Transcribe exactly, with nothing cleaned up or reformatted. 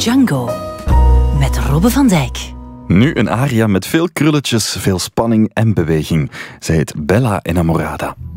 Django met Robbe van Dijk. Nu een aria met veel krulletjes, veel spanning en beweging. Zij heet Bella Enamorada.